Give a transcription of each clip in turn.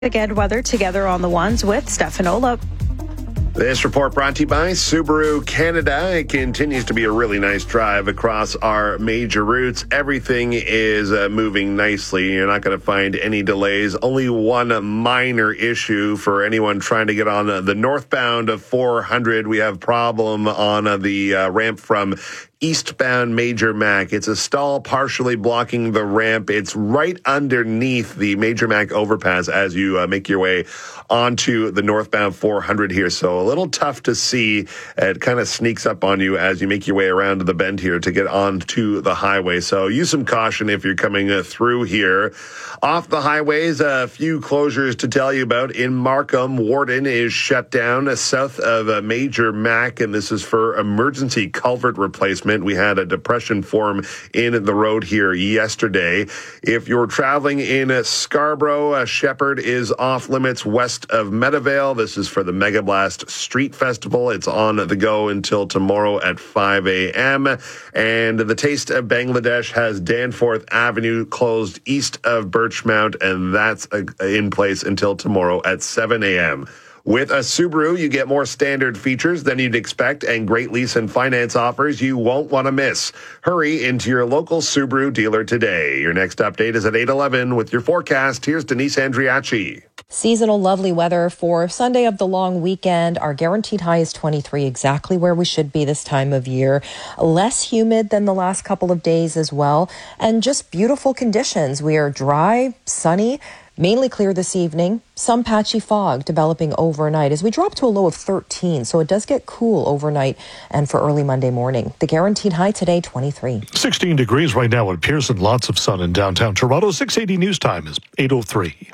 Again, weather together on the ones with Stefan Olop. This report brought to you by Subaru Canada. It continues to be a really nice drive across our major routes. Everything is moving nicely. You're not going to find any delays. Only one minor issue for anyone trying to get on the northbound of 400. We have problem on the ramp from eastbound Major Mac. It's a stall partially blocking the ramp. It's right underneath the Major Mac overpass as you make your way onto the northbound 400 here. So a little tough to see. It kind of sneaks up on you as you make your way around to the bend here to get onto the highway. So use some caution if you're coming through here. Off the highways, a few closures to tell you about. In Markham, Warden is shut down south of Major Mac, and this is for emergency culvert replacement. We had a depression form in the road here yesterday. If you're traveling in Scarborough, Shepherd is off limits west of Meadowvale. This is for the Mega Blast Street Festival. It's on the go until tomorrow at 5 a.m. And the Taste of Bangladesh has Danforth Avenue closed east of Birchmount, and that's in place until tomorrow at 7 a.m. With a Subaru, you get more standard features than you'd expect and great lease and finance offers you won't want to miss. Hurry into your local Subaru dealer today. Your next update is at 8:11 with your forecast. Here's Denise Andriachi. Seasonal lovely weather for Sunday of the long weekend. Our guaranteed high is 23, exactly where we should be this time of year. Less humid than the last couple of days as well. And just beautiful conditions. We are dry, sunny, mainly clear this evening. Some patchy fog developing overnight as we drop to a low of 13. So it does get cool overnight and for early Monday morning. The guaranteed high today, 23. 16 degrees right now at Pearson. Lots of sun in downtown Toronto. 680 news time is 8:03.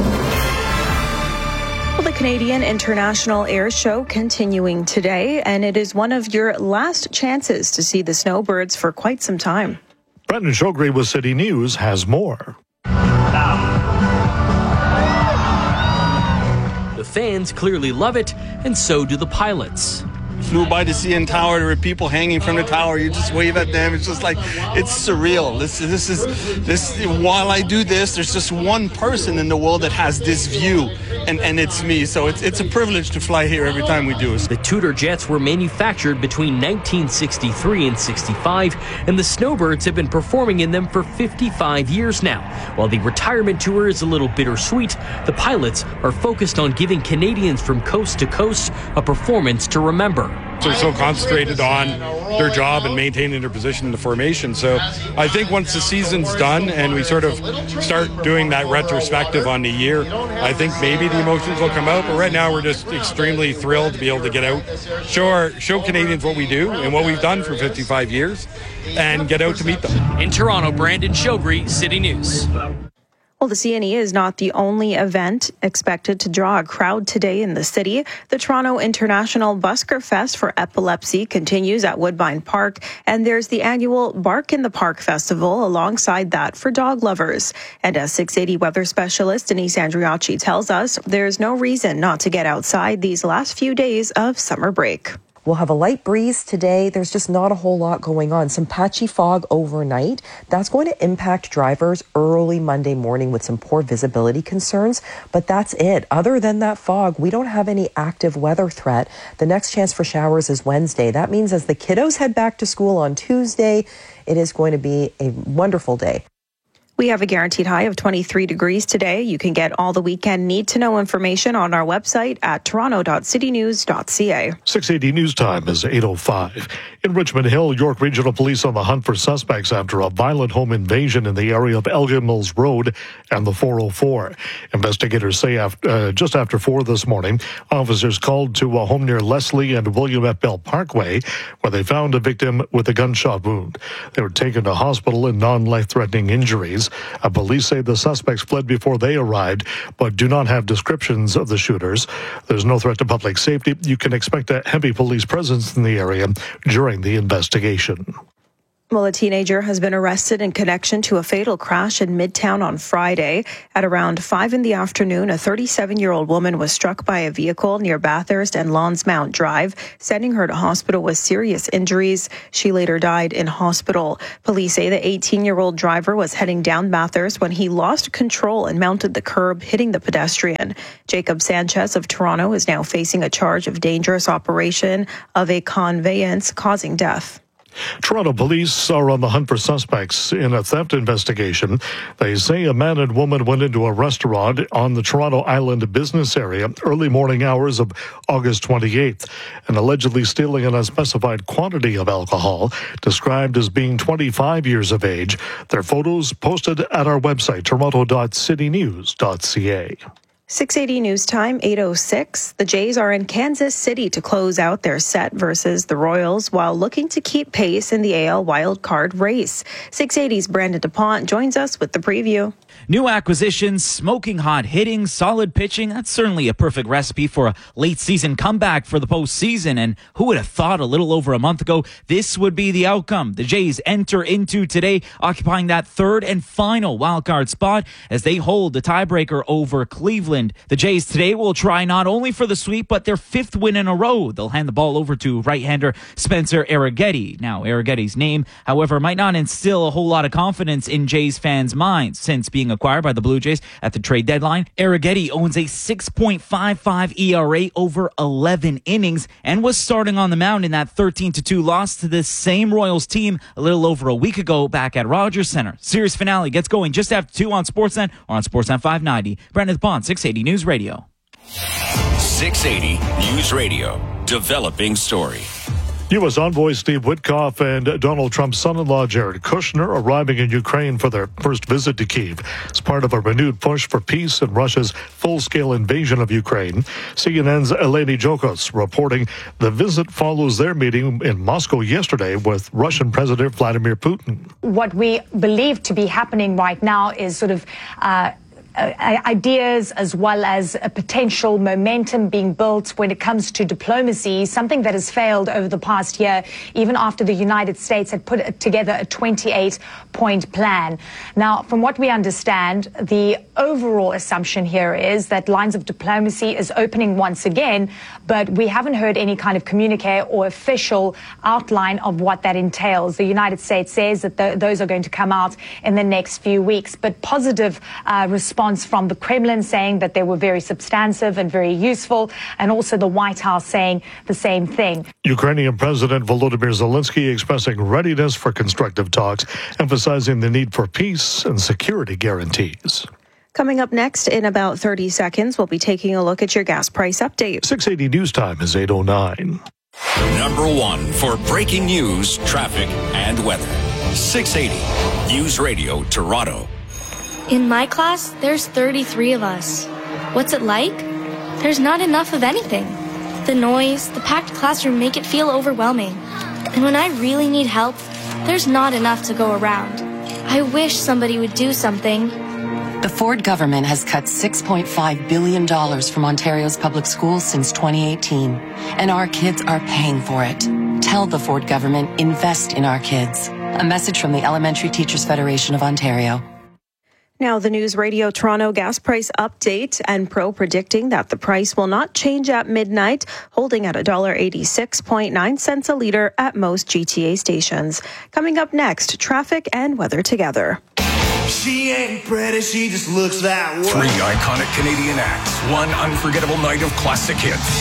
Well, the Canadian International Air Show continuing today, and it is one of your last chances to see the snowbirds for quite some time. Brendan Shogri with City News has more. The fans clearly love it, and so do the pilots. Flew by the CN Tower. There were people hanging from the tower. You just wave at them. It's just like, it's surreal. This. While I do this, there's just one person in the world that has this view, and it's me. So it's a privilege to fly here every time we do it. The Tudor jets were manufactured between 1963 and 65, and the Snowbirds have been performing in them for 55 years now. While the retirement tour is a little bittersweet, the pilots are focused on giving Canadians from coast to coast a performance to remember. They're so concentrated on their job and maintaining their position in the formation. So I think once the season's done and we sort of start doing that retrospective on the year, I think maybe the emotions will come out. But right now we're just extremely thrilled to be able to get out, show Canadians what we do and what we've done for 55 years and get out to meet them. In Toronto, Brandon Shogri, City News. Well, the CNE is not the only event expected to draw a crowd today in the city. The Toronto International Busker Fest for Epilepsy continues at Woodbine Park, and there's the annual Bark in the Park Festival alongside that for dog lovers. And as 680 weather specialist Denise Andriachi tells us, there's no reason not to get outside these last few days of summer break. We'll have a light breeze today. There's just not a whole lot going on. Some patchy fog overnight. That's going to impact drivers early Monday morning with some poor visibility concerns. But that's it. Other than that fog, we don't have any active weather threat. The next chance for showers is Wednesday. That means as the kiddos head back to school on Tuesday, it is going to be a wonderful day. We have a guaranteed high of 23 degrees today. You can get all the weekend need-to-know information on our website at toronto.citynews.ca. 680 news time is 8:05. In Richmond Hill, York Regional Police on the hunt for suspects after a violent home invasion in the area of Elgin Mills Road and the 404. Investigators say just after 4 this morning, officers called to a home near Leslie and William F. Bell Parkway, where they found a victim with a gunshot wound. They were taken to hospital in non-life-threatening injuries. Police say the suspects fled before they arrived, but do not have descriptions of the shooters. There's no threat to public safety. You can expect a heavy police presence in the area during the investigation. Well, a teenager has been arrested in connection to a fatal crash in Midtown on Friday. At around 5 in the afternoon, a 37-year-old woman was struck by a vehicle near Bathurst and Lonsmount Drive, sending her to hospital with serious injuries. She later died in hospital. Police say the 18-year-old driver was heading down Bathurst when he lost control and mounted the curb, hitting the pedestrian. Jacob Sanchez of Toronto is now facing a charge of dangerous operation of a conveyance causing death. Toronto police are on the hunt for suspects in a theft investigation. They say a man and woman went into a restaurant on the Toronto Island business area early morning hours of August 28th and allegedly stealing an unspecified quantity of alcohol, described as being 25 years of age. Their photos posted at our website, toronto.citynews.ca. 6:80 news time, 8:06. The Jays are in Kansas City to close out their set versus the Royals while looking to keep pace in the AL wildcard race. 680's Brandon DuPont joins us with the preview. New acquisitions, smoking hot hitting, solid pitching. That's certainly a perfect recipe for a late season comeback for the postseason. And who would have thought a little over a month ago this would be the outcome? The Jays enter into today occupying that third and final wildcard spot as they hold the tiebreaker over Cleveland. The Jays today will try not only for the sweep, but their fifth win in a row. They'll hand the ball over to right-hander Spencer Arrighetti. Now, Arrighetti's name, however, might not instill a whole lot of confidence in Jays fans' minds since being acquired by the Blue Jays at the trade deadline. Arrighetti owns a 6.55 ERA over 11 innings and was starting on the mound in that 13-2 loss to the same Royals team a little over a week ago back at Rogers Center. Series finale gets going just after 2 on Sportsnet or on Sportsnet 590. Brandon Bond, 680 News Radio. 680 News Radio. Developing story. U.S. Envoy Steve Witkoff and Donald Trump's son-in-law Jared Kushner arriving in Ukraine for their first visit to Kyiv as part of a renewed push for peace in Russia's full-scale invasion of Ukraine. CNN's Eleni Jokos reporting the visit follows their meeting in Moscow yesterday with Russian President Vladimir Putin. What we believe to be happening right now is sort of ideas as well as a potential momentum being built when it comes to diplomacy, something that has failed over the past year, even after the United States had put together a 28-point plan. Now, from what we understand, the overall assumption here is that lines of diplomacy is opening once again, but we haven't heard any kind of communique or official outline of what that entails. The United States says that those are going to come out in the next few weeks, but positive response from the Kremlin saying that they were very substantive and very useful, and also the White House saying the same thing. Ukrainian President Volodymyr Zelensky expressing readiness for constructive talks, emphasizing the need for peace and security guarantees. Coming up next in about 30 seconds, we'll be taking a look at your gas price update. 680 News Time is 8:09. Number one for breaking news, traffic, and weather. 680 News Radio Toronto. In my class, there's 33 of us. What's it like? There's not enough of anything. The noise, the packed classroom make it feel overwhelming. And when I really need help, there's not enough to go around. I wish somebody would do something. The Ford government has cut $6.5 billion from Ontario's public schools since 2018, and our kids are paying for it. Tell the Ford government, invest in our kids. A message from the Elementary Teachers Federation of Ontario. Now, the News Radio Toronto gas price update, and Pro predicting that the price will not change at midnight, holding at $1.86.9 a litre at most GTA stations. Coming up next, traffic and weather together. She ain't pretty, she just looks that way. 3 iconic Canadian acts, 1 unforgettable night of classic hits.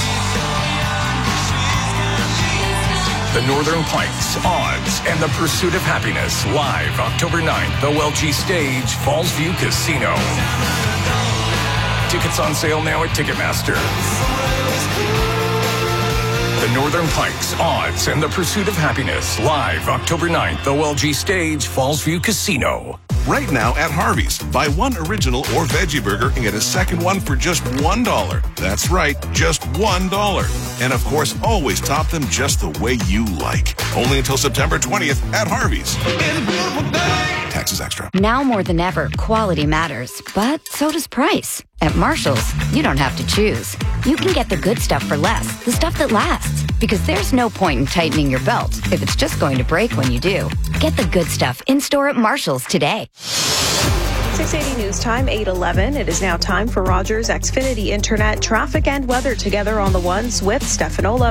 The Northern Pikes, Odds, and the Pursuit of Happiness, live October 9th, OLG Stage, Fallsview Casino. Tickets on sale now at Ticketmaster. The Northern Pikes, Odds, and the Pursuit of Happiness, live October 9th, OLG Stage, Fallsview Casino. Right now at Harvey's, buy 1 original or veggie burger and get a second one for just $1. That's right, just $1. And of course, always top them just the way you like. Only until September 20th at Harvey's. Taxes extra. Now more than ever, quality matters, but so does price. At Marshall's, you don't have to choose. You can get the good stuff for less, the stuff that lasts. Because there's no point in tightening your belt if it's just going to break when you do. Get the good stuff in-store at Marshall's today. 680 News Time, 8:11. It is now time for Rogers Xfinity Internet traffic and weather together on the ones with Stefanola.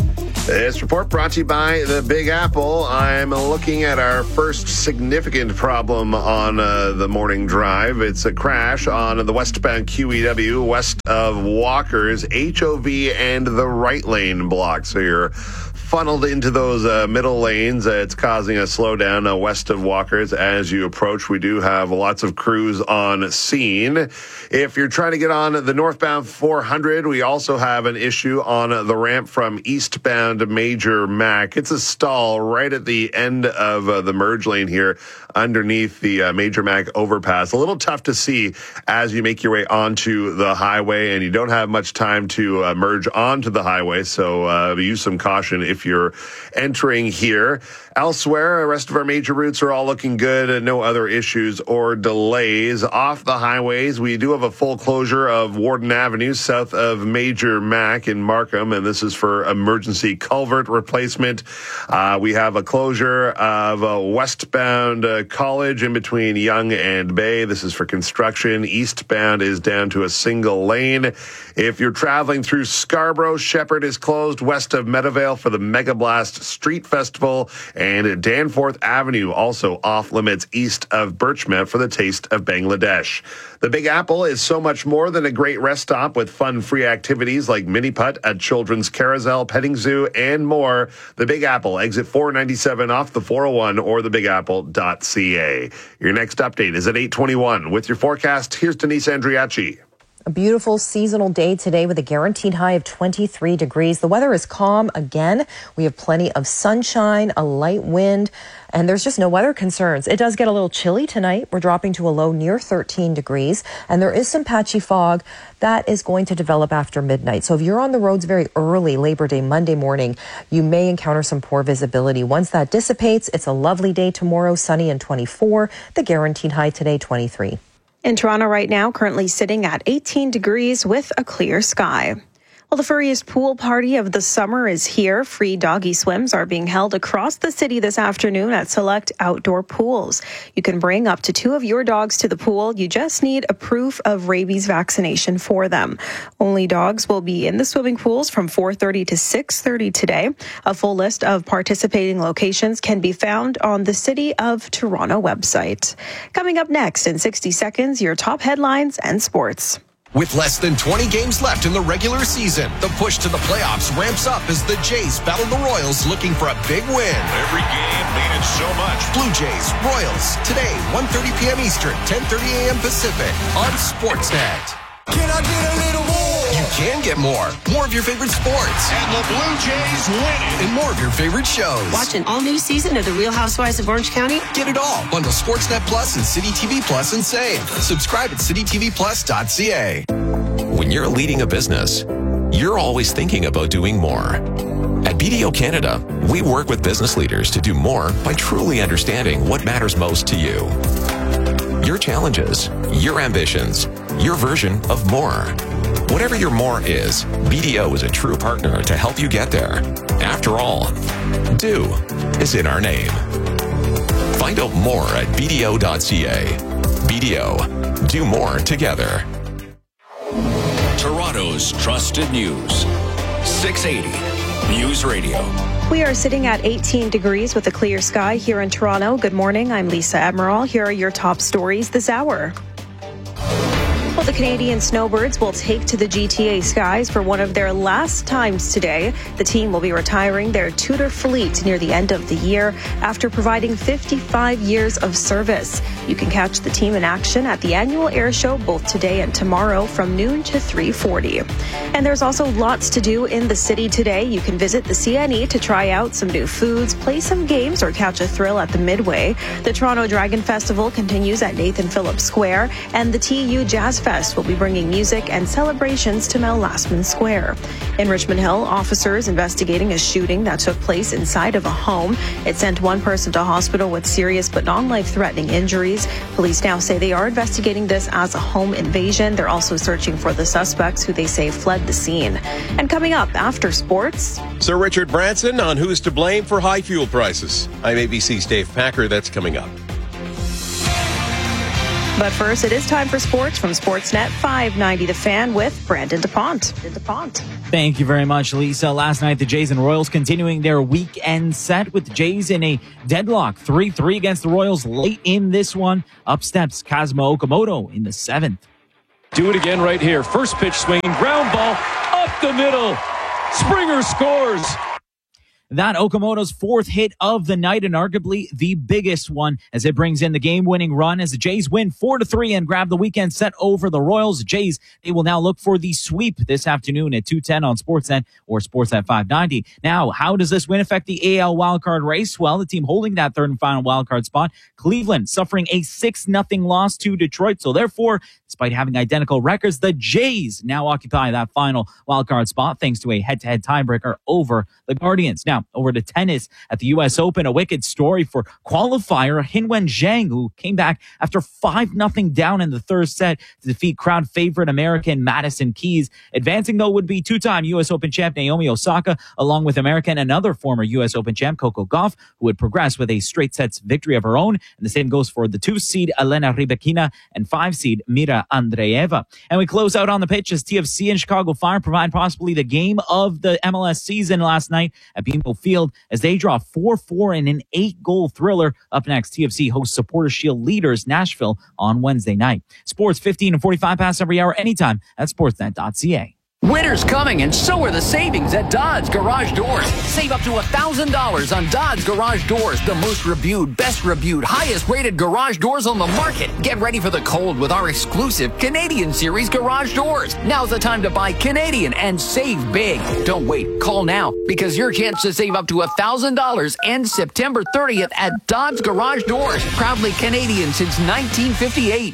This report brought to you by the Big Apple. I'm looking at our first significant problem on the morning drive. It's a crash on the westbound QEW west of Walker's, HOV and the right lane block. So you're funneled into those middle lanes. It's causing a slowdown west of Walker's as you approach. We do have lots of crews on scene. If you're trying to get on the northbound 400, we also have an issue on the ramp from eastbound Major Mac. It's a stall right at the end of the merge lane here underneath the Major Mac overpass. A little tough to see as you make your way onto the highway, and you don't have much time to merge onto the highway, so use some caution if you're entering here. Elsewhere, the rest of our major routes are all looking good and no other issues or delays. Off the highways, we do have a full closure of Warden Avenue south of Major Mac in Markham, and this is for emergency culvert replacement. We have a closure of westbound College in between Yonge and Bay. This is for construction. Eastbound is down to a single lane. If you're traveling through Scarborough, Shepherd is closed west of Meadowvale for the Mega Blast Street Festival, and Danforth Avenue also off limits east of Birchmount for the Taste of Bangladesh. The Big Apple is so much more than a great rest stop with fun free activities like mini putt at Children's Carousel, Petting Zoo, and more. The Big Apple, exit 497 off the 401 or thebigapple.ca. Your next update is at 8:21. With your forecast, here's Denise Andriachi. A beautiful seasonal day today with a guaranteed high of 23 degrees. The weather is calm again. We have plenty of sunshine, a light wind, and there's just no weather concerns. It does get a little chilly tonight. We're dropping to a low near 13 degrees, and there is some patchy fog that is going to develop after midnight. So if you're on the roads very early, Labor Day, Monday morning, you may encounter some poor visibility. Once that dissipates, it's a lovely day tomorrow, sunny and 24. The guaranteed high today, 23. In Toronto right now, currently sitting at 18 degrees with a clear sky. Well, the furriest pool party of the summer is here. Free doggy swims are being held across the city this afternoon at select outdoor pools. You can bring up to 2 of your dogs to the pool. You just need a proof of rabies vaccination for them. Only dogs will be in the swimming pools from 4:30 to 6:30 today. A full list of participating locations can be found on the City of Toronto website. Coming up next in 60 seconds, your top headlines and sports. With less than 20 games left in the regular season, the push to the playoffs ramps up as the Jays battle the Royals looking for a big win. Every game meaning so much. Blue Jays, Royals, today, 1:30 p.m. Eastern, 10:30 a.m. Pacific on Sportsnet. Can I get a little more? You can get more. More of your favorite sports. And the Blue Jays win it. And more of your favorite shows. Watch an all-new season of The Real Housewives of Orange County. Get it all. Bundle Sportsnet Plus and City TV Plus and save. Subscribe at citytvplus.ca. When you're leading a business, you're always thinking about doing more. At BDO Canada, we work with business leaders to do more by truly understanding what matters most to you. Your challenges, your ambitions, your version of more. Whatever your more is, BDO is a true partner to help you get there. After all, do is in our name. Find out more at BDO.ca. BDO, do more together. Toronto's trusted news. 680 News Radio. We are sitting at 18 degrees with a clear sky here in Toronto. Good morning. I'm Lisa Admiral. Here are your top stories this hour. Well, the Canadian Snowbirds will take to the GTA skies for one of their last times today. The team will be retiring their Tudor fleet near the end of the year after providing 55 years of service. You can catch the team in action at the annual air show both today and tomorrow from noon to 3:40. And there's also lots to do in the city today. You can visit the CNE to try out some new foods, play some games, or catch a thrill at the Midway. The Toronto Dragon Festival continues at Nathan Phillips Square, and the TU Jazz Festival Fest will be bringing music and celebrations to Mel Lastman Square. In Richmond Hill, officers investigating a shooting that took place inside of a home. It sent one person to hospital with serious but non-life-threatening injuries. Police now say they are investigating this as a home invasion. They're also searching for the suspects who they say fled the scene. And coming up after sports, Sir Richard Branson on who's to blame for high fuel prices. I'm ABC's Dave Packer. That's coming up. but first it is time for sports from Sportsnet 590 The Fan with Brandon DuPont. Thank you very much, Lisa. Last night, the Jays and Royals continuing their weekend set with the Jays in a deadlock 3-3 against the Royals late in this one. Up steps Kazuma Okamoto in the 7th. Do it again right here. First pitch swing, ground ball up the middle. Springer scores. That Okamoto's 4th hit of the night and arguably the biggest one as it brings in the game-winning run as the Jays win 4-3 and grab the weekend set over the Royals. The Jays, they will now look for the sweep this afternoon at 2:10 on Sportsnet or Sportsnet 590. Now, how does this win affect the AL wildcard race? Well, the team holding that third and final wildcard spot, Cleveland, suffering a 6-0 loss to Detroit. So therefore, despite having identical records, the Jays now occupy that final wildcard spot thanks to a head-to-head tiebreaker over the Guardians. Now, over to tennis at the U.S. Open, a wicked story for qualifier Hinwen Zhang, who came back after 5-0 down in the third set to defeat crowd favorite American Madison Keys. Advancing, though, would be two-time U.S. Open champ Naomi Osaka, along with American and another former U.S. Open champ Coco Gauff, who would progress with a straight sets victory of her own. And the same goes for the 2-seed Elena Rybakina and 5-seed Mira Andreeva. And we close out on the pitch as TFC and Chicago Fire provide possibly the game of the MLS season last night at BMO Field as they draw 4-4 in an 8-goal thriller. Up next, TFC hosts Supporter Shield leaders Nashville on Wednesday night. Sports 15 and 45 past every hour anytime at sportsnet.ca. Winter's coming, and so are the savings at Dodds Garage Doors. Save up to $1,000 on Dodds Garage Doors, the most reviewed, best reviewed, highest rated garage doors on the market. Get ready for the cold with our exclusive Canadian Series garage doors. Now's the time to buy Canadian and save big. Don't wait. Call now because your chance to save up to $1,000 ends September 30th at Dodds Garage Doors. Proudly Canadian since 1958.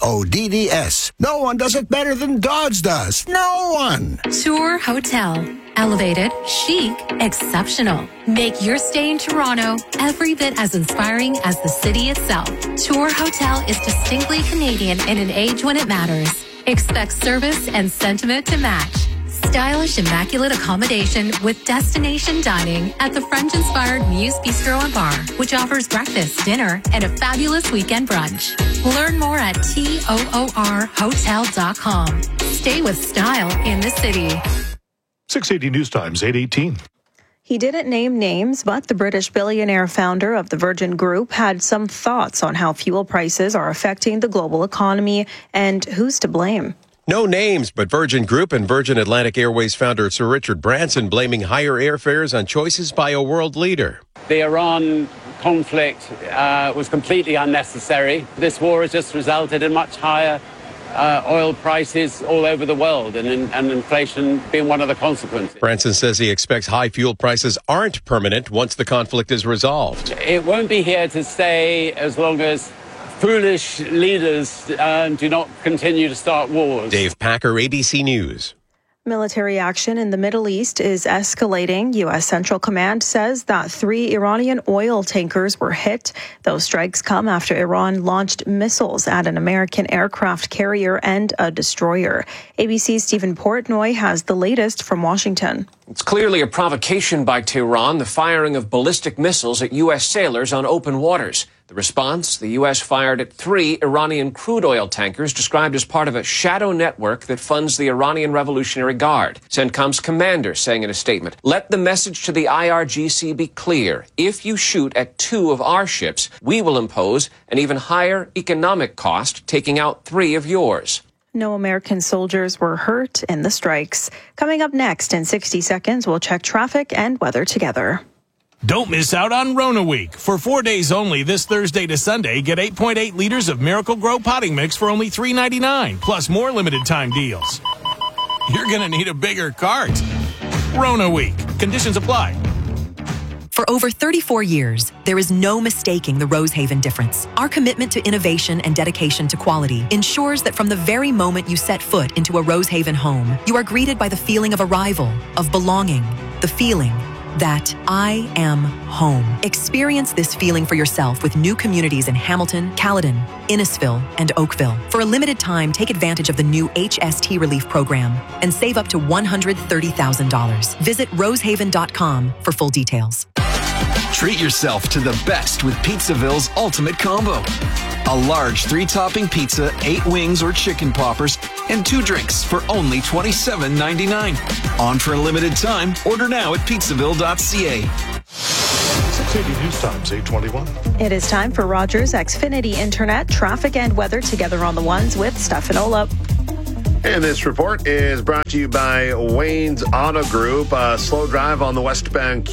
DODDS. No one does it better than Dodds does. No one. Tour Hotel. Elevated, chic, exceptional. Make your stay in Toronto every bit as inspiring as the city itself. Tour Hotel is distinctly Canadian in an age when it matters. Expect service and sentiment to match. Stylish, immaculate accommodation with destination dining at the French-inspired Muse Bistro and Bar, which offers breakfast, dinner, and a fabulous weekend brunch. Learn more at TOORhotel.com. Stay with style in the city. 680 News Times, 8:18. He didn't name names, but the British billionaire founder of the Virgin Group had some thoughts on how fuel prices are affecting the global economy and who's to blame. No names, but Virgin Group and Virgin Atlantic Airways founder Sir Richard Branson blaming higher airfares on choices by a world leader. The Iran conflict was completely unnecessary. This war has just resulted in much higher oil prices all over the world and inflation being one of the consequences. Branson says he expects high fuel prices aren't permanent once the conflict is resolved. It won't be here to stay as long as foolish leaders do not continue to start wars. Dave Packer, ABC News. Military action in the Middle East is escalating. U.S. Central Command says that 3 Iranian oil tankers were hit. Those strikes come after Iran launched missiles at an American aircraft carrier and a destroyer. ABC's Stephen Portnoy has the latest from Washington. It's clearly a provocation by Tehran, the firing of ballistic missiles at U.S. sailors on open waters. The response, the U.S. fired at 3 Iranian crude oil tankers described as part of a shadow network that funds the Iranian Revolutionary Guard. CENTCOM's commander saying in a statement, "Let the message to the IRGC be clear. If you shoot at 2 of our ships, we will impose an even higher economic cost, taking out 3 of yours." No American soldiers were hurt in the strikes. Coming up next in 60 seconds, we'll check traffic and weather together. Don't miss out on Rona Week. For 4 days only, this Thursday to Sunday, get 8.8 liters of Miracle Grow potting mix for only $3.99, plus more limited time deals. You're going to need a bigger cart. Rona Week. Conditions apply. For For over 34 years, there is no mistaking the Rosehaven difference. Our commitment to innovation and dedication to quality ensures that from the very moment you set foot into a Rosehaven home, you are greeted by the feeling of arrival, of belonging, the feeling that I am home. Experience this feeling for yourself with new communities in Hamilton, Caledon, Innisfil, and Oakville. For a limited time, take advantage of the new HST Relief Program and save up to $130,000. Visit rosehaven.com for full details. Treat yourself to the best with Pizzaville's Ultimate Combo. A large 3-topping pizza, 8 wings or chicken poppers, and 2 drinks for only $27.99. On for a limited time. Order now at pizzaville.ca. 680 News Times, 8:21. It is time for Rogers Xfinity Internet, traffic and weather together on the ones with Stefanola. And this report is brought to you by Wayne's Auto Group. Slow drive on the westbound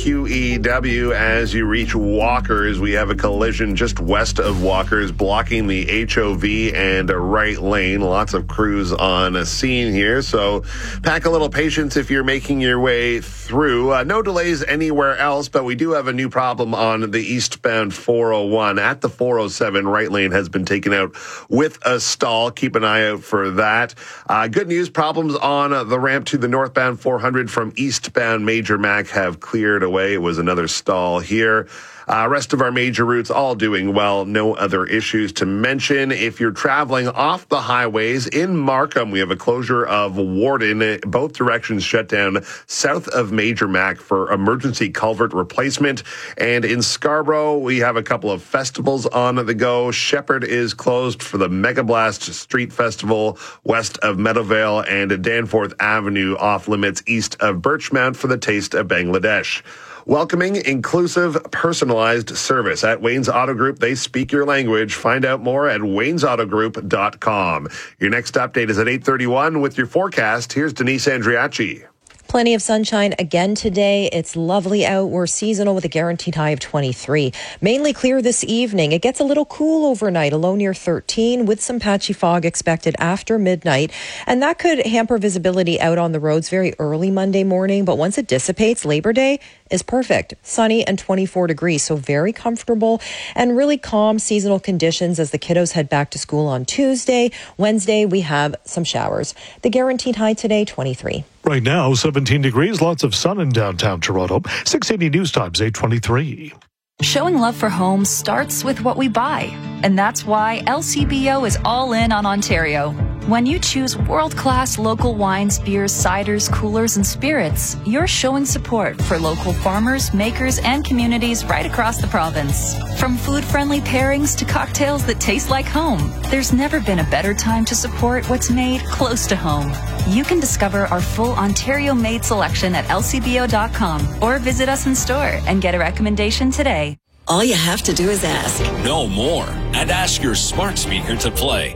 QEW as you reach Walkers. We have a collision just west of Walkers blocking the HOV and right lane. Lots of crews on a scene here, so pack a little patience if you're making your way through. No delays anywhere else, but we do have a new problem on the eastbound 401. At the 407, right lane has been taken out with a stall. Keep an eye out for that. Good news, problems on the ramp to the northbound 400 from eastbound Major Mac have cleared away. It was another stall here. Rest of our major routes all doing well. No other issues to mention. If you're traveling off the highways in Markham, we have a closure of Warden. Both directions shut down south of Major Mac for emergency culvert replacement. And in Scarborough, we have a couple of festivals on the go. Shepherd is closed for the Mega Blast Street Festival west of Meadowvale, and Danforth Avenue off limits east of Birchmount for the Taste of Bangladesh. Welcoming, inclusive, personalized service. At Wayne's Auto Group, they speak your language. Find out more at waynesautogroup.com. Your next update is at 8:31 with your forecast. Here's Denise Andriachi. Plenty of sunshine again today. It's lovely out. We're seasonal with a guaranteed high of 23. Mainly clear this evening. It gets a little cool overnight, a low near 13 with some patchy fog expected after midnight. And that could hamper visibility out on the roads very early Monday morning. But once it dissipates, Labor Day is perfect. Sunny and 24 degrees. So very comfortable and really calm seasonal conditions as the kiddos head back to school on Tuesday. Wednesday, we have some showers. The guaranteed high today, 23. Right now, 17 degrees, lots of sun in downtown Toronto. 680 News Times, 8:23. Showing love for homes starts with what we buy. And that's why LCBO is all in on Ontario. When you choose world-class local wines, beers, ciders, coolers, and spirits, you're showing support for local farmers, makers, and communities right across the province. From food-friendly pairings to cocktails that taste like home, there's never been a better time to support what's made close to home. You can discover our full Ontario-made selection at lcbo.com or visit us in store and get a recommendation today. All you have to do is ask. Know more and ask your smart speaker to play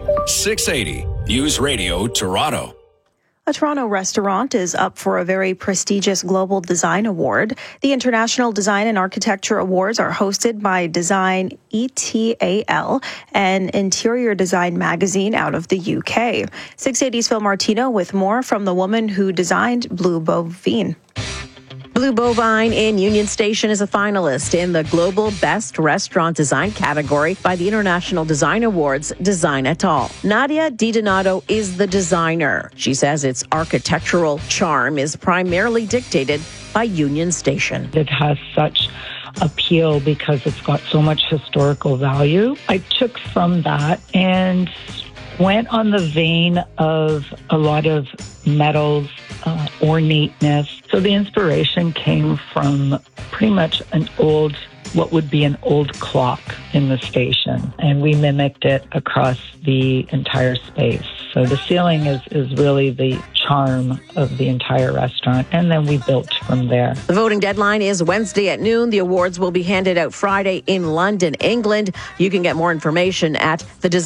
680 News Radio Toronto. A Toronto restaurant is up for a very prestigious Global Design Award. The International Design and Architecture Awards are hosted by Design ETAL, an interior design magazine out of the UK. 680's Phil Martino with more from the woman who designed Blue Bovine. Blue Bovine in Union Station is a finalist in the Global Best Restaurant Design category by the International Design Awards Design et al. Nadia DiDonato is the designer. She says its architectural charm is primarily dictated by Union Station. It has such appeal because it's got so much historical value. I took from that and went on the vein of a lot of metals, ornateness. So the inspiration came from pretty much what would be an old clock in the station. And we mimicked it across the entire space. So the ceiling is really the charm of the entire restaurant. And then we built from there. The voting deadline is Wednesday at noon. The awards will be handed out Friday in London, England. You can get more information at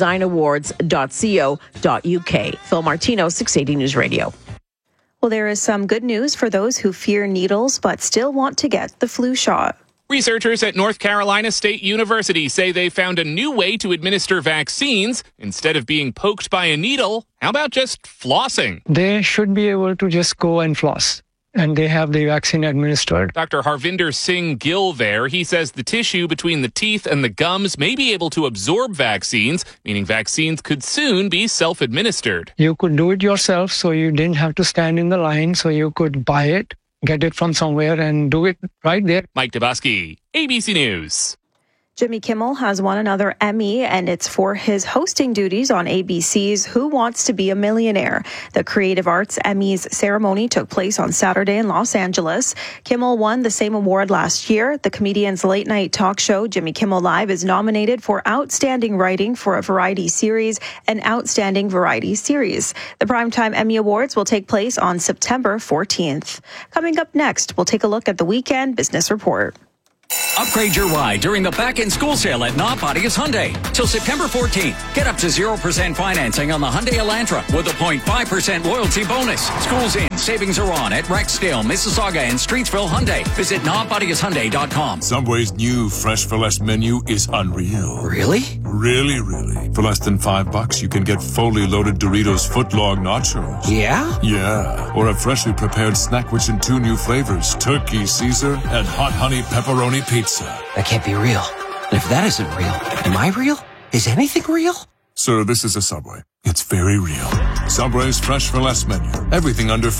thedesignawards.co.uk. Phil Martino, 680 News Radio. Well, there is some good news for those who fear needles but still want to get the flu shot. Researchers at North Carolina State University say they found a new way to administer vaccines. Instead of being poked by a needle, how about just flossing? They should be able to just go and floss. and they have the vaccine administered. Dr. Harvinder Singh Gill there. He says the tissue between the teeth and the gums may be able to absorb vaccines, meaning vaccines could soon be self-administered. You could do it yourself, so you didn't have to stand in the line, so you could buy it, get it from somewhere, and do it right there. Mike Dabaski, ABC News. Jimmy Kimmel has won another Emmy, and it's for his hosting duties on ABC's Who Wants to Be a Millionaire? The Creative Arts Emmys ceremony took place on Saturday in Los Angeles. Kimmel won the same award last year. The comedian's late-night talk show, Jimmy Kimmel Live, is nominated for Outstanding Writing for a Variety Series and Outstanding Variety Series. The Primetime Emmy Awards will take place on September 14th. Coming up next, we'll take a look at the Weekend Business Report. Upgrade your ride during the back-in-school sale at Nonpodius Hyundai. Till September 14th, get up to 0% financing on the Hyundai Elantra with a 0.5% loyalty bonus. School's in, savings are on at Rexdale, Mississauga, and Streetsville Hyundai. Visit nonpodiushyundai.com. Subway's new Fresh for Less menu is unreal. Really? Really, really. For less than $5, you can get fully loaded Doritos footlong nachos. Yeah? Yeah. Or a freshly prepared snack which in 2 new flavors, Turkey Caesar and Hot Honey Pepperoni Pizza. That can't be real. And if that isn't real, am I real? Is anything real? Sir, this is a Subway. It's very real. Subway's Fresh for Less menu. Everything under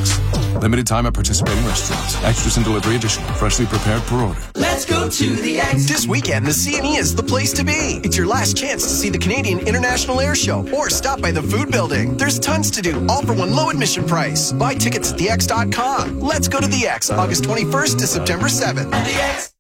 $5. Limited time at participating restaurants. Extras and delivery additional. Freshly prepared per order. Let's go to the X. This weekend, the CNE is the place to be. It's your last chance to see the Canadian International Air Show or stop by the food building. There's tons to do, all for one low admission price. Buy tickets at thex.com. Let's go to the X, August 21st to September 7th. The X.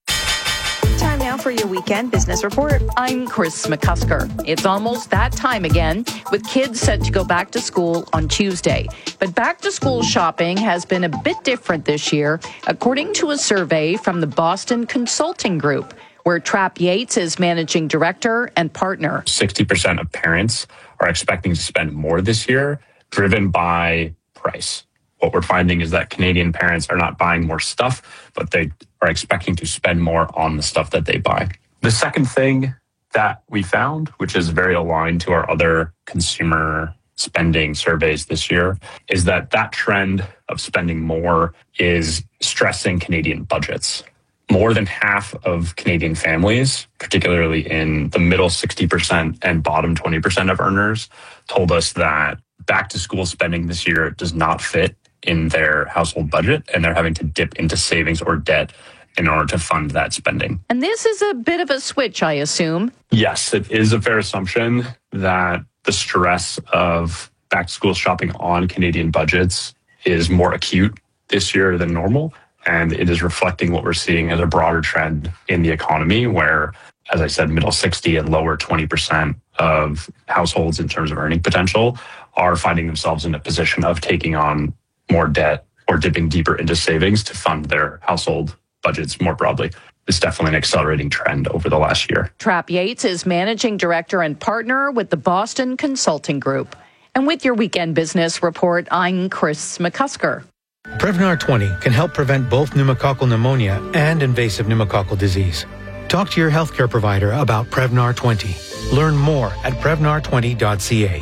Time now for your Weekend Business Report. I'm Chris McCusker. It's almost that time again, with kids set to go back to school on Tuesday. But back to school shopping has been a bit different this year, according to a survey from the Boston Consulting Group, where Trap Yates is managing director and partner. 60% of parents are expecting to spend more this year, driven by price. What we're finding is that Canadian parents are not buying more stuff, but they are expecting to spend more on the stuff that they buy. The second thing that we found, which is very aligned to our other consumer spending surveys this year, is that trend of spending more is stressing Canadian budgets. More than half of Canadian families, particularly in the middle 60% and bottom 20% of earners, told us that back to school spending this year does not fit in their household budget, and they're having to dip into savings or debt in order to fund that spending. And this is a bit of a switch, I assume. Yes, it is a fair assumption that the stress of back to school shopping on Canadian budgets is more acute this year than normal. And it is reflecting what we're seeing as a broader trend in the economy where, as I said, middle 60 and lower 20% of households in terms of earning potential are finding themselves in a position of taking on more debt or dipping deeper into savings to fund their household budgets more broadly. It's definitely an accelerating trend over the last year. Trap Yates is managing director and partner with the Boston Consulting Group. And with your Weekend Business Report, I'm Chris McCusker. Prevnar 20 can help prevent both pneumococcal pneumonia and invasive pneumococcal disease. Talk to your healthcare provider about Prevnar 20. Learn more at Prevnar20.ca.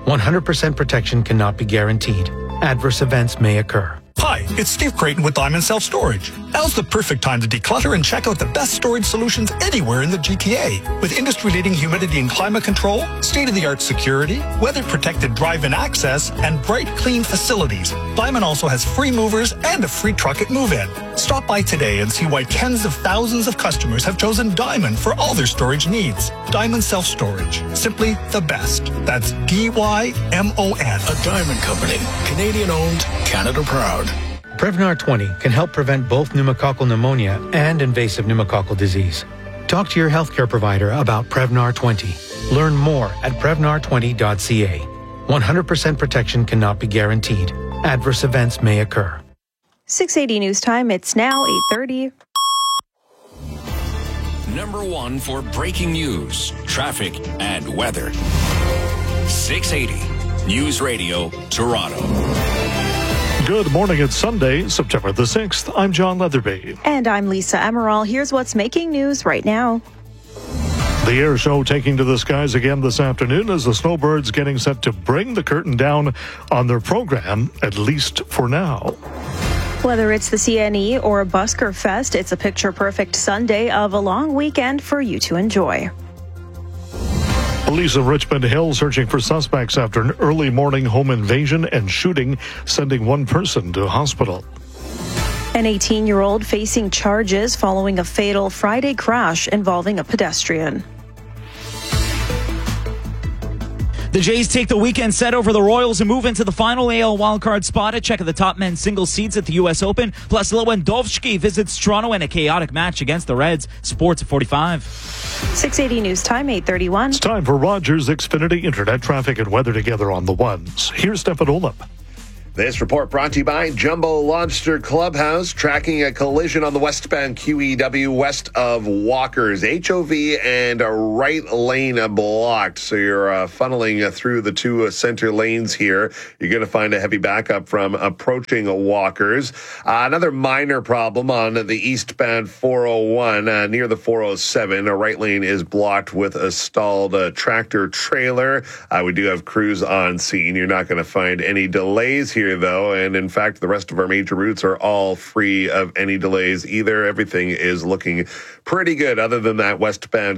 100% protection cannot be guaranteed. Adverse events may occur. Hi, it's Steve Creighton with Diamond Self Storage. Now's the perfect time to declutter and check out the best storage solutions anywhere in the GTA. With industry-leading humidity and climate control, state-of-the-art security, weather-protected drive-in access, and bright, clean facilities, Diamond also has free movers and a free truck at move-in. Stop by today and see why tens of thousands of customers have chosen Diamond for all their storage needs. Diamond Self Storage. Simply the best. That's DYMON. A Diamond Company. Canadian-owned, Canada-proud. Prevnar 20 can help prevent both pneumococcal pneumonia and invasive pneumococcal disease. Talk to your healthcare provider about Prevnar 20. Learn more at Prevnar20.ca. 100% protection cannot be guaranteed. Adverse events may occur. 680 News Time. It's now 8:30. Number one for breaking news, traffic, and weather. 680 News Radio, Toronto. Good morning. It's Sunday, September the 6th. I'm John Leatherby. And I'm Lisa Emerald. Here's what's making news right now. The air show taking to the skies again this afternoon as the Snowbirds getting set to bring the curtain down on their program, at least for now. Whether it's the CNE or Busker Fest, it's a picture-perfect Sunday of a long weekend for you to enjoy. Police in Richmond Hill searching for suspects after an early morning home invasion and shooting, sending one person to hospital. An 18-year-old facing charges following a fatal Friday crash involving a pedestrian. The Jays take the weekend set over the Royals and move into the final AL wildcard spot. A check of the top men's singles seeds at the U.S. Open. Plus, Lewandowski visits Toronto in a chaotic match against the Reds. Sports at 45. 680 News Time, 8:31. It's time for Rogers Xfinity Internet traffic and weather together on the ones. Here's Stefan Olip. This report brought to you by Jumbo Lobster Clubhouse, tracking a collision on the westbound QEW west of Walker's. HOV and a right lane blocked. So you're funneling through the two center lanes here. You're going to find a heavy backup from approaching Walker's. Another minor problem on the eastbound 401 near the 407. A right lane is blocked with a stalled tractor trailer. We do have crews on scene. You're not going to find any delays here, though, and in fact the rest of our major routes are all free of any delays either. Everything is looking pretty good other than that westbound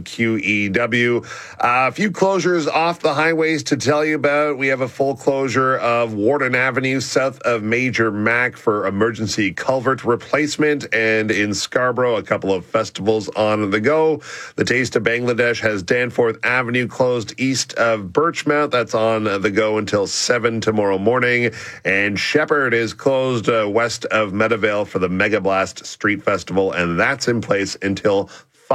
QEW. A few closures off the highways to tell you about. We have a full closure of Warden Avenue south of Major Mac for emergency culvert replacement, and in Scarborough a couple of festivals on the go. The Taste of Bangladesh has Danforth Avenue closed east of Birchmount. That's on the go until 7 tomorrow morning. And Shepherd is closed west of Meadowvale for the Mega Blast Street Festival, and that's in place until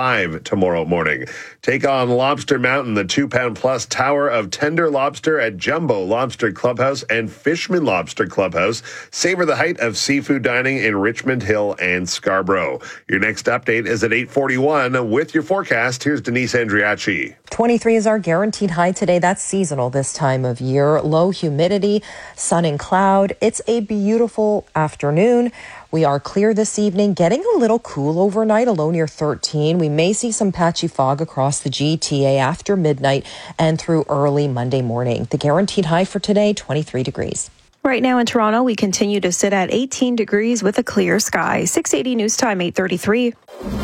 5 tomorrow morning. Take on Lobster Mountain, the 2-pound-plus tower of tender lobster at Jumbo Lobster Clubhouse and Fishman Lobster Clubhouse. Savor the height of seafood dining in Richmond Hill and Scarborough. Your next update is at 8:41. With your forecast, here's Denise Andriachi. 23 is our guaranteed high today. That's seasonal this time of year. Low humidity, sun and cloud. It's a beautiful afternoon. We are clear this evening, getting a little cool overnight, a low near 13. We may see some patchy fog across the GTA after midnight and through early Monday morning. The guaranteed high for today, 23 degrees. Right now in Toronto, we continue to sit at 18 degrees with a clear sky. 680 News Time, 8:33.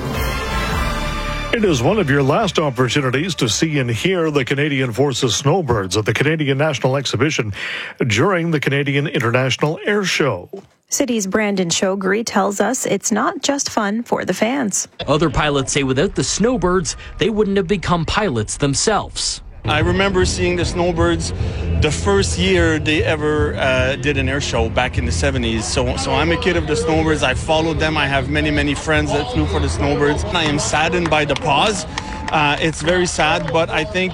It is one of your last opportunities to see and hear the Canadian Forces snowbirds at the Canadian National Exhibition during the Canadian International Air Show. City's Brandon Shogri tells us it's not just fun for the fans. Other pilots say without the snowbirds, they wouldn't have become pilots themselves. I remember seeing the snowbirds the first year they ever did an air show back in the 70s. So I'm a kid of the snowbirds. I followed them. I have many friends that flew for the snowbirds. I am saddened by the pause. It's very sad, but I think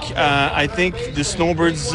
the snowbirds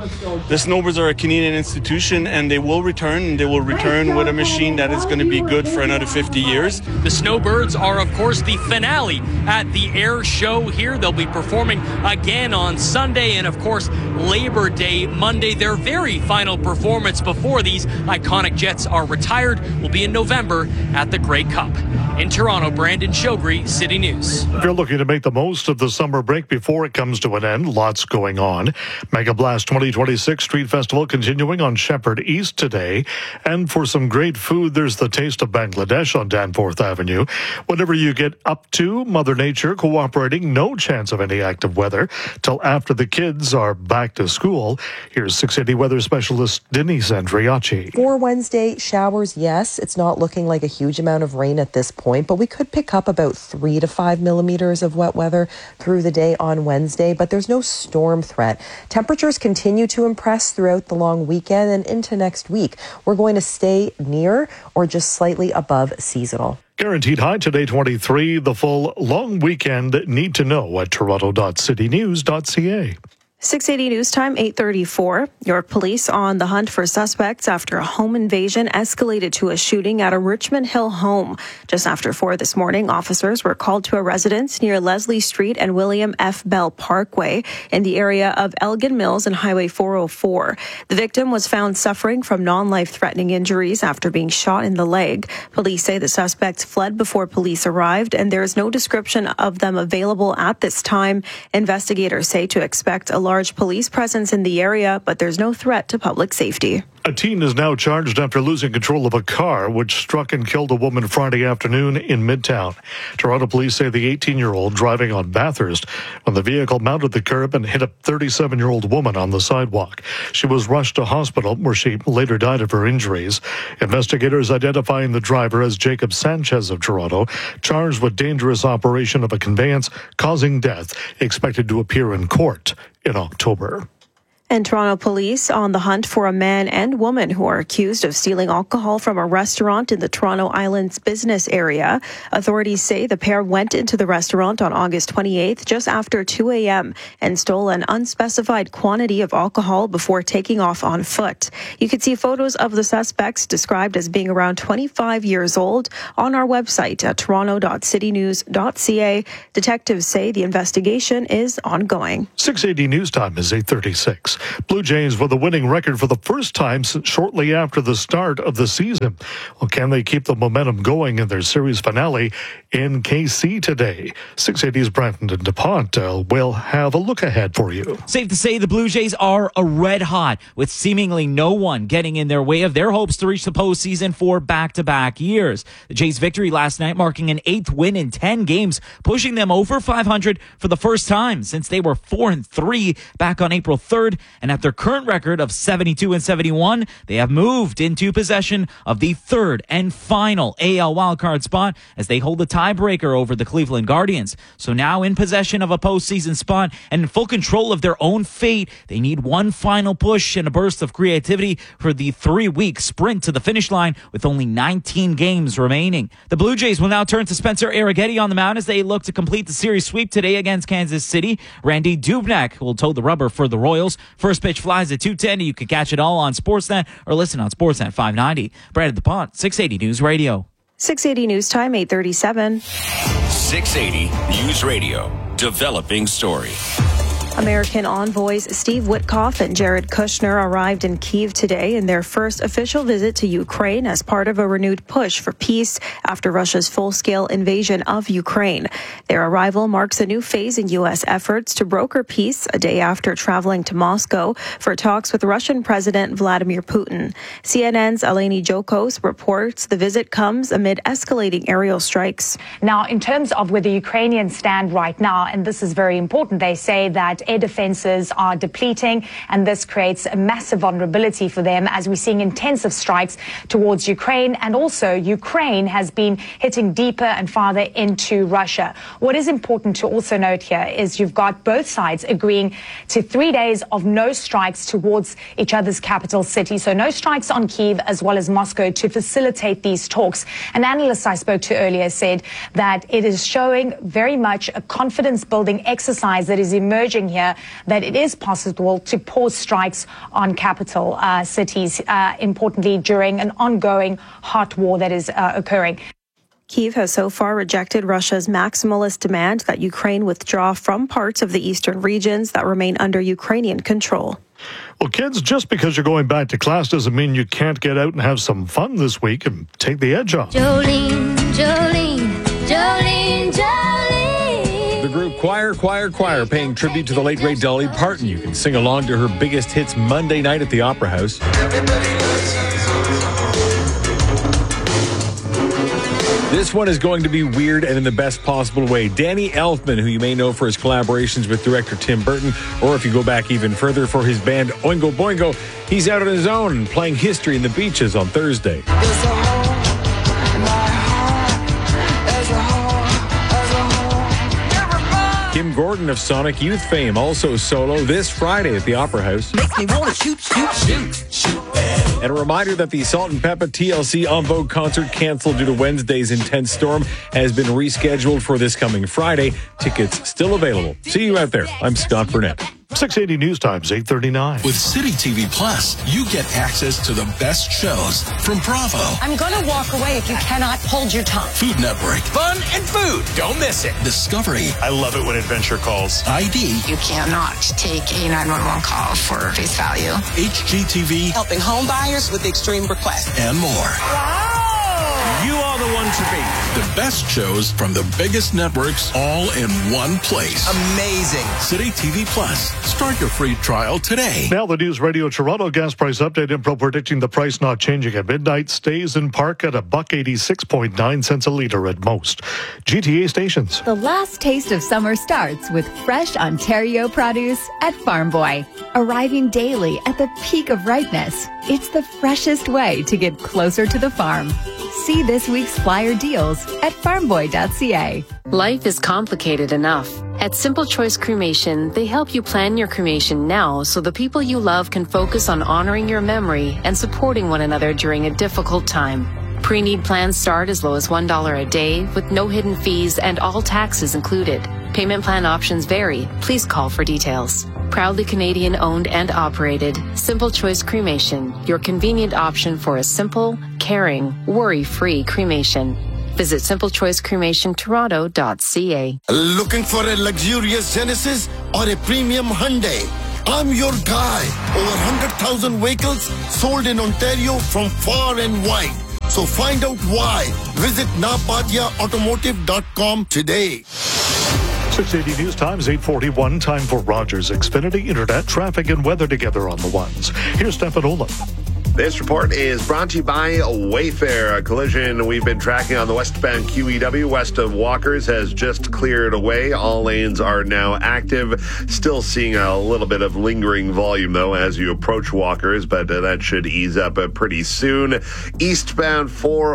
are a Canadian institution, and they will return. And they will return with a machine that is going to be good for another 50 years. The snowbirds are, of course, the finale at the air show here. They'll be performing again on Sunday, and of course, Labor Day Monday. Their very final performance before these iconic jets are retired will be in November at the Grey Cup. In Toronto, Brandon Shogri, City News. If you're looking to make the most of the summer break before it comes to an end, lots going on. Mega Blast 2026 Street Festival continuing on Shepherd East today. And for some great food, there's the Taste of Bangladesh on Danforth Avenue. Whatever you get up to, Mother Nature cooperating. No chance of any active weather till after the kids are back to school. Here's 680 weather specialist Denise Andriachi. For Wednesday, showers, yes. It's not looking like a huge amount of rain at this point, but we could pick up about 3 to 5 millimeters of wet weather through the day on Wednesday, but there's no storm threat. Temperatures continue to impress throughout the long weekend and into next week. We're going to stay near or just slightly above seasonal. Guaranteed high today, 23. The full long weekend need to know at toronto.citynews.ca. 680 News Time, 8:34. York police on the hunt for suspects after a home invasion escalated to a shooting at a Richmond Hill home. Just after 4 this morning, officers were called to a residence near Leslie Street and William F. Bell Parkway in the area of Elgin Mills and Highway 404. The victim was found suffering from non-life-threatening injuries after being shot in the leg. Police say the suspects fled before police arrived, and there is no description of them available at this time. Investigators say to expect a large police presence in the area, but there's no threat to public safety. A teen is now charged after losing control of a car which struck and killed a woman Friday afternoon in Midtown. Toronto police say the 18-year-old driving on Bathurst when the vehicle mounted the curb and hit a 37-year-old woman on the sidewalk. She was rushed to hospital where she later died of her injuries. Investigators identifying the driver as Jacob Sanchez of Toronto, charged with dangerous operation of a conveyance causing death, expected to appear in court in October. And Toronto police on the hunt for a man and woman who are accused of stealing alcohol from a restaurant in the Toronto Islands business area. Authorities say the pair went into the restaurant on August 28th just after 2 a.m. and stole an unspecified quantity of alcohol before taking off on foot. You can see photos of the suspects described as being around 25 years old on our website at toronto.citynews.ca. Detectives say the investigation is ongoing. 680 News Time is 8:36. Blue Jays with a winning record for the first time since shortly after the start of the season. Well, can they keep the momentum going in their series finale in KC today? 680's Brandon DuPont will have a look ahead for you. Safe to say the Blue Jays are a red hot, with seemingly no one getting in their way of their hopes to reach the postseason for back-to-back years. The Jays' victory last night marking an 8th win in 10 games, pushing them over 500 for the first time since they were 4-3 back on April 3rd. And at their current record of 72-71, they have moved into possession of the third and final AL wildcard spot as they hold the tiebreaker over the Cleveland Guardians. So now in possession of a postseason spot and in full control of their own fate, they need one final push and a burst of creativity for the 3-week sprint to the finish line with only 19 games remaining. The Blue Jays will now turn to Spencer Arrighetti on the mound as they look to complete the series sweep today against Kansas City. Randy Dubnak will toe the rubber for the Royals. First pitch flies at 2:10. You can catch it all on Sportsnet or listen on Sportsnet 590. Brandon DuPont, 680 News Radio. 680 News Time, 8:37. 680 News Radio. Developing story. American envoys Steve Witkoff and Jared Kushner arrived in Kyiv today in their first official visit to Ukraine as part of a renewed push for peace after Russia's full-scale invasion of Ukraine. Their arrival marks a new phase in U.S. efforts to broker peace a day after traveling to Moscow for talks with Russian President Vladimir Putin. CNN's Eleni Jokos reports the visit comes amid escalating aerial strikes. Now, in terms of where the Ukrainians stand right now, and this is very important, they say that air defenses are depleting, and this creates a massive vulnerability for them as we're seeing intensive strikes towards Ukraine. And also, Ukraine has been hitting deeper and farther into Russia. What is important to also note here is you've got both sides agreeing to 3 days of no strikes towards each other's capital city. So no strikes on Kyiv as well as Moscow to facilitate these talks. An analyst I spoke to earlier said that it is showing very much a confidence-building exercise that is emerging here, that it is possible to pause strikes on capital cities, importantly during an ongoing hot war that is occurring. Kyiv has so far rejected Russia's maximalist demand that Ukraine withdraw from parts of the eastern regions that remain under Ukrainian control. Well, kids, just because you're going back to class doesn't mean you can't get out and have some fun this week and take the edge off. Jolene, Jolene, Jolene, Jolene. The group Choir, paying tribute to the late great Dolly Parton. You can sing along to her biggest hits Monday night at the Opera House. This one is going to be weird and in the best possible way. Danny Elfman, who you may know for his collaborations with director Tim Burton, or if you go back even further for his band Oingo Boingo, he's out on his own playing History in the Beaches on Thursday. Kim Gordon of Sonic Youth fame, also solo this Friday at the Opera House. Makes me want to shoot. And a reminder that the Salt and Peppa TLC En Vogue concert canceled due to Wednesday's intense storm has been rescheduled for this coming Friday. Tickets still available. See you out there. I'm Scott Burnett. 680 News Times, 8:39. With City TV Plus, you get access to the best shows from Bravo. I'm going to walk away if you cannot hold your tongue. Food Network. Fun and food. Don't miss it. Discovery. I love it when Adventure calls. ID. You cannot take a 911 call for face value. HGTV. Helping home buyers with extreme requests. And more. Wow. You are the one to beat. The best shows from the biggest networks all in one place. Amazing. City TV Plus. Start your free trial today. Now the News Radio Toronto gas price update. Info predicting the price not changing at midnight. Stays in park at $1.86.9 a litre at most. GTA stations. The last taste of summer starts with fresh Ontario produce at Farm Boy. Arriving daily at the peak of ripeness, it's the freshest way to get closer to the farm. See this week's flyer deals at farmboy.ca. Life is complicated enough. At Simple Choice Cremation, they help you plan your cremation now so the people you love can focus on honoring your memory and supporting one another during a difficult time. Pre-need plans start as low as $1 a day with no hidden fees and all taxes included. Payment plan options vary. Please call for details. Proudly Canadian owned and operated, Simple Choice Cremation, your convenient option for a simple, caring, worry-free cremation. Visit simplechoicecremationtoronto.ca. Looking for a luxurious Genesis or a premium Hyundai? I'm your guy. Over 100,000 vehicles sold in Ontario from far and wide. So find out why. Visit napatiaautomotive.com today. 680 News Times, 8:41. Time for Rogers Xfinity Internet traffic and weather together on the ones. Here's Stefan Olaf. This report is brought to you by Wayfair. A collision we've been tracking on the westbound QEW west of Walkers has just cleared away. All lanes are now active. Still seeing a little bit of lingering volume, though, as you approach Walkers, but that should ease up pretty soon. Eastbound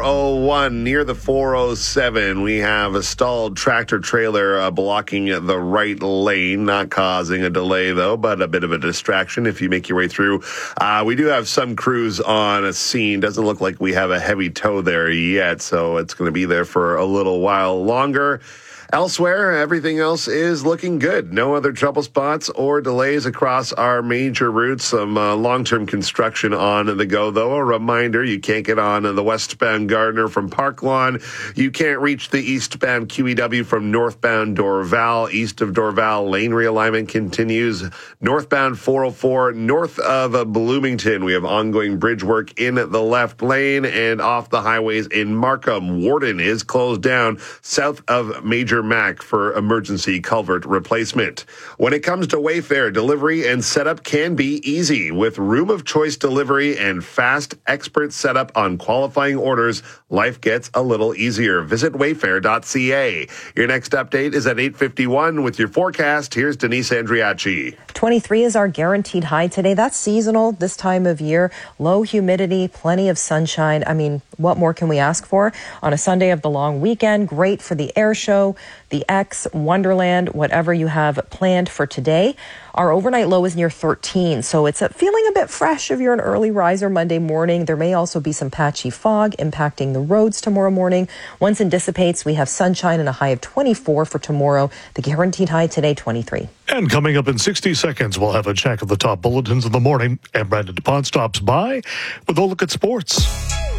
401 near the 407, we have a stalled tractor trailer blocking the right lane, not causing a delay, though, but a bit of a distraction if you make your way through. We do have some crews on a scene. Doesn't look like we have a heavy tow there yet, so it's going to be there for a little while longer. Elsewhere, everything else is looking good. No other trouble spots or delays across our major routes. Some long-term construction on the go, though. A reminder, you can't get on the westbound Gardiner from Park Lawn. You can't reach the eastbound QEW from northbound Dorval. East of Dorval, lane realignment continues. Northbound 404, north of Bloomington. We have ongoing bridge work in the left lane, and off the highways in Markham. Warden is closed down south of Major Mac for emergency culvert replacement. When it comes to Wayfair, delivery and setup can be easy. With room of choice delivery and fast expert setup on qualifying orders, life gets a little easier. Visit wayfair.ca. Your next update is at 8:51 with your forecast. Here's Denise Andriachi. 23 is our guaranteed high today. That's seasonal this time of year. Low humidity, plenty of sunshine. I mean, what more can we ask for on a Sunday of the long weekend? Great for the air show, the X, Wonderland, whatever you have planned for today. Our overnight low is near 13, so it's feeling a bit fresh if you're an early riser Monday morning. There may also be some patchy fog impacting the roads tomorrow morning. Once it dissipates, we have sunshine and a high of 24 for tomorrow. The guaranteed high today, 23. And coming up in 60 seconds, we'll have a check of the top bulletins of the morning. And Brandon DuPont stops by with a look at sports.